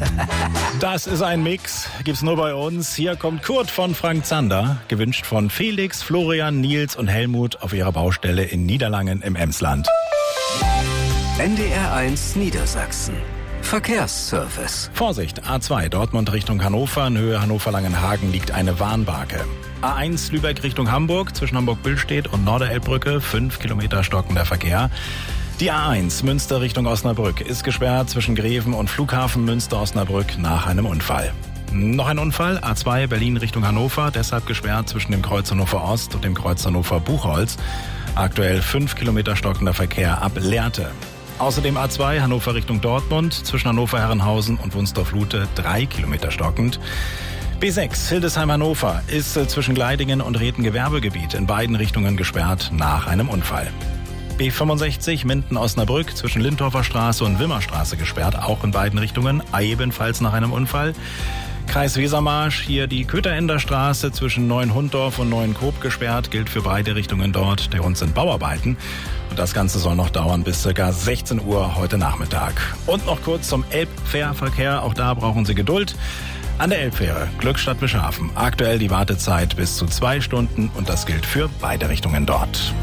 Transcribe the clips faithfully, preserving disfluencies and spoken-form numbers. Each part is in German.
Das ist ein Mix, gibt's nur bei uns. Hier kommt Kurt von Frank Zander, gewünscht von Felix, Florian, Nils und Helmut auf ihrer Baustelle in Niederlangen im Emsland. N D R eins Niedersachsen. Verkehrsservice. Vorsicht, A zwei Dortmund Richtung Hannover, in Höhe Hannover-Langenhagen liegt eine Warnbarke. A eins Lübeck Richtung Hamburg, zwischen Hamburg-Billstedt und Norderelbbrücke, fünf Kilometer stockender Verkehr. Die A eins Münster Richtung Osnabrück ist gesperrt zwischen Greven und Flughafen Münster-Osnabrück nach einem Unfall. Noch ein Unfall, A zwei Berlin Richtung Hannover, deshalb gesperrt zwischen dem Kreuz Hannover Ost und dem Kreuz Hannover Buchholz. Aktuell fünf Kilometer stockender Verkehr ab Lehrte. Außerdem A zwei Hannover Richtung Dortmund, zwischen Hannover-Herrenhausen und Wunsdorf-Lute drei Kilometer stockend. B sechs Hildesheim-Hannover ist zwischen Gleidingen und Rhethen-Gewerbegebiet in beiden Richtungen gesperrt nach einem Unfall. B fünfundsechzig Minden-Osnabrück zwischen Lindorfer Straße und Wimmerstraße gesperrt, auch in beiden Richtungen, ebenfalls nach einem Unfall. Kreis Wesermarsch, hier die Köterender Straße zwischen Neuenhunddorf und Neuenkoop gesperrt, gilt für beide Richtungen dort. Der Grund sind Bauarbeiten. Und das Ganze soll noch dauern bis ca. sechzehn Uhr heute Nachmittag. Und noch kurz zum Elbfährverkehr. Auch da brauchen Sie Geduld. An der Elbfähre Glückstadt Bischhafen. Aktuell die Wartezeit bis zu zwei Stunden und das gilt für beide Richtungen dort.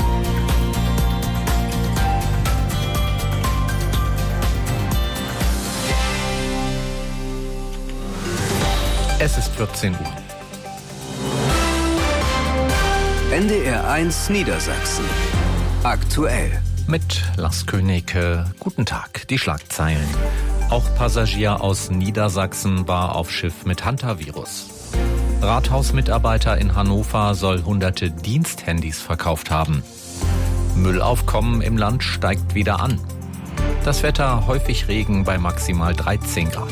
Es ist vierzehn Uhr. N D R eins Niedersachsen. Aktuell. Mit Lars Königke. Guten Tag. Die Schlagzeilen. Auch Passagier aus Niedersachsen war auf Schiff mit Hantavirus. Rathausmitarbeiter in Hannover soll hunderte Diensthandys verkauft haben. Müllaufkommen im Land steigt wieder an. Das Wetter häufig Regen bei maximal dreizehn Grad.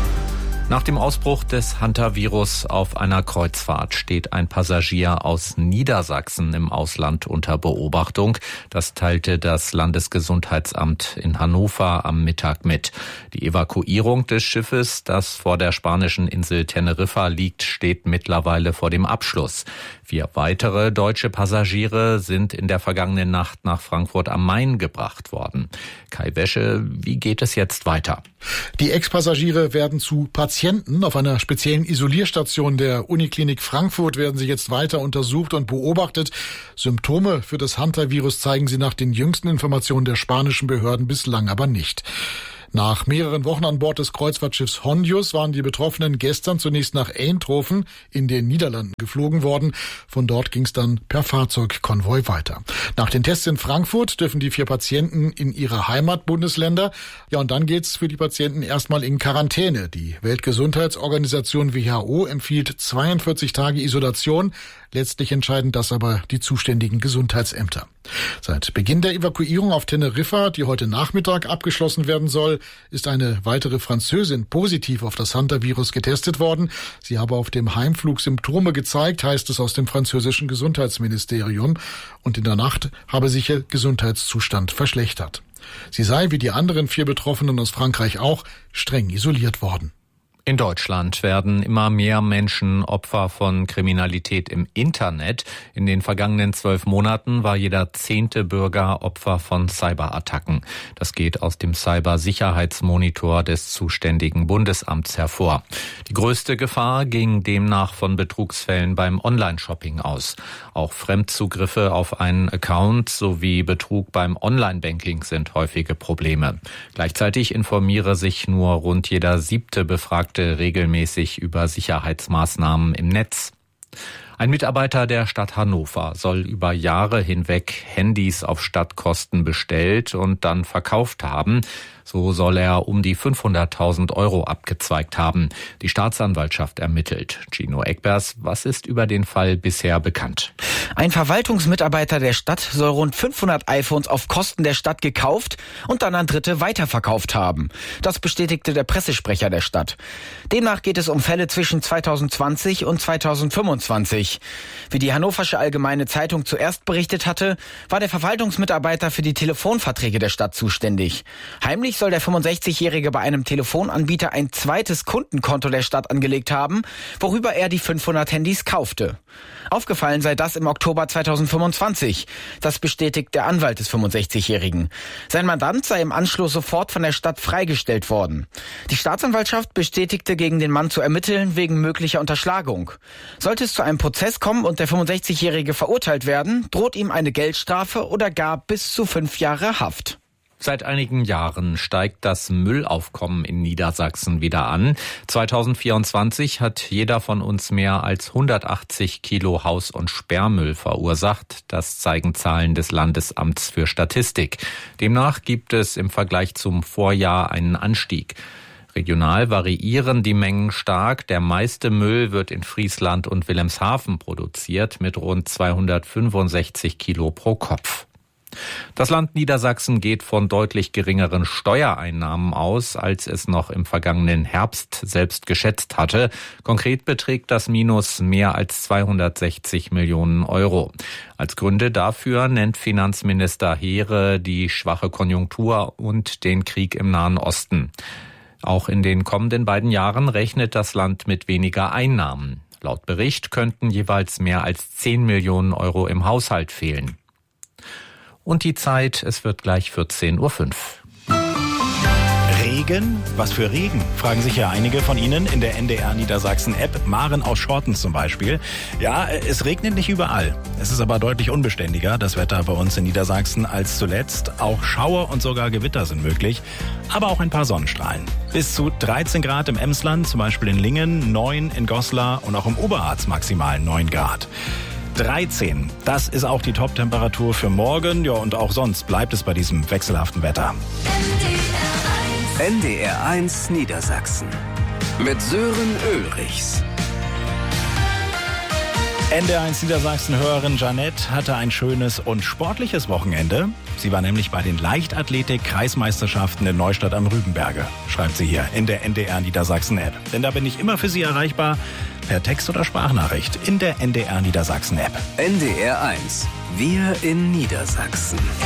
Nach dem Ausbruch des Hantavirus auf einer Kreuzfahrt steht ein Passagier aus Niedersachsen im Ausland unter Beobachtung. Das teilte das Landesgesundheitsamt in Hannover am Mittag mit. Die Evakuierung des Schiffes, das vor der spanischen Insel Teneriffa liegt, steht mittlerweile vor dem Abschluss. Vier weitere deutsche Passagiere sind in der vergangenen Nacht nach Frankfurt am Main gebracht worden. Kai Wäsche, wie geht es jetzt weiter? Die Ex-Passagiere werden zu Patienten. Auf einer speziellen Isolierstation der Uniklinik Frankfurt werden sie jetzt weiter untersucht und beobachtet. Symptome für das Hantavirus zeigen sie nach den jüngsten Informationen der spanischen Behörden bislang aber nicht. Nach mehreren Wochen an Bord des Kreuzfahrtschiffs Hondius waren die Betroffenen gestern zunächst nach Eindhoven in den Niederlanden geflogen worden. Von dort ging es dann per Fahrzeugkonvoi weiter. Nach den Tests in Frankfurt dürfen die vier Patienten in ihre Heimatbundesländer. Ja, und dann geht's für die Patienten erstmal in Quarantäne. Die Weltgesundheitsorganisation W H O empfiehlt zweiundvierzig Tage Isolation. Letztlich entscheiden das aber die zuständigen Gesundheitsämter. Seit Beginn der Evakuierung auf Teneriffa, die heute Nachmittag abgeschlossen werden soll, ist eine weitere Französin positiv auf das Hantavirus getestet worden. Sie habe auf dem Heimflug Symptome gezeigt, heißt es aus dem französischen Gesundheitsministerium. Und in der Nacht habe sich ihr Gesundheitszustand verschlechtert. Sie sei, wie die anderen vier Betroffenen aus Frankreich auch, streng isoliert worden. In Deutschland werden immer mehr Menschen Opfer von Kriminalität im Internet. In den vergangenen zwölf Monaten war jeder zehnte Bürger Opfer von Cyberattacken. Das geht aus dem Cybersicherheitsmonitor des zuständigen Bundesamts hervor. Die größte Gefahr ging demnach von Betrugsfällen beim Online-Shopping aus. Auch Fremdzugriffe auf einen Account sowie Betrug beim Online-Banking sind häufige Probleme. Gleichzeitig informiere sich nur rund jeder siebte Befragte regelmäßig über Sicherheitsmaßnahmen im Netz. Ein Mitarbeiter der Stadt Hannover soll über Jahre hinweg Handys auf Stadtkosten bestellt und dann verkauft haben. So soll er um die fünfhunderttausend Euro abgezweigt haben. Die Staatsanwaltschaft ermittelt. Gino Eckbers, was ist über den Fall bisher bekannt? Ein Verwaltungsmitarbeiter der Stadt soll rund fünfhundert iPhones auf Kosten der Stadt gekauft und dann an Dritte weiterverkauft haben. Das bestätigte der Pressesprecher der Stadt. Demnach geht es um Fälle zwischen zweitausendzwanzig und zweitausendfünfundzwanzig. Wie die Hannoversche Allgemeine Zeitung zuerst berichtet hatte, war der Verwaltungsmitarbeiter für die Telefonverträge der Stadt zuständig. Heimlich Angeblich soll der fünfundsechzigjährige bei einem Telefonanbieter ein zweites Kundenkonto der Stadt angelegt haben, worüber er die fünfhundert Handys kaufte. Aufgefallen sei das im Oktober zweitausendfünfundzwanzig. Das bestätigt der Anwalt des fünfundsechzigjährigen. Sein Mandant sei im Anschluss sofort von der Stadt freigestellt worden. Die Staatsanwaltschaft bestätigte, gegen den Mann zu ermitteln wegen möglicher Unterschlagung. Sollte es zu einem Prozess kommen und der fünfundsechzigjährige verurteilt werden, droht ihm eine Geldstrafe oder gar bis zu fünf Jahre Haft. Seit einigen Jahren steigt das Müllaufkommen in Niedersachsen wieder an. zweitausendvierundzwanzig hat jeder von uns mehr als hundertachtzig Kilo Haus- und Sperrmüll verursacht. Das zeigen Zahlen des Landesamts für Statistik. Demnach gibt es im Vergleich zum Vorjahr einen Anstieg. Regional variieren die Mengen stark. Der meiste Müll wird in Friesland und Wilhelmshaven produziert mit rund zweihundertfünfundsechzig Kilo pro Kopf. Das Land Niedersachsen geht von deutlich geringeren Steuereinnahmen aus, als es noch im vergangenen Herbst selbst geschätzt hatte. Konkret beträgt das Minus mehr als zweihundertsechzig Millionen Euro. Als Gründe dafür nennt Finanzminister Heere die schwache Konjunktur und den Krieg im Nahen Osten. Auch in den kommenden beiden Jahren rechnet das Land mit weniger Einnahmen. Laut Bericht könnten jeweils mehr als zehn Millionen Euro im Haushalt fehlen. Und die Zeit, es wird gleich vierzehn Uhr fünf. Regen? Was für Regen? Fragen sich ja einige von Ihnen in der N D R Niedersachsen-App. Maren aus Schortens zum Beispiel. Ja, es regnet nicht überall. Es ist aber deutlich unbeständiger, das Wetter bei uns in Niedersachsen, als zuletzt. Auch Schauer und sogar Gewitter sind möglich, aber auch ein paar Sonnenstrahlen. Bis zu dreizehn Grad im Emsland, zum Beispiel in Lingen, neun in Goslar und auch im Oberharz maximal neun Grad. dreizehn, das ist auch die Top-Temperatur für morgen. Ja, und auch sonst bleibt es bei diesem wechselhaften Wetter. N D R eins Niedersachsen mit Sören Ulrichs. N D R eins Niedersachsen-Hörerin Janette hatte ein schönes und sportliches Wochenende. Sie war nämlich bei den Leichtathletik-Kreismeisterschaften in Neustadt am Rübenberge, schreibt sie hier in der N D R Niedersachsen-App. Denn da bin ich immer für Sie erreichbar, per Text oder Sprachnachricht in der N D R Niedersachsen-App. N D R eins, wir in Niedersachsen.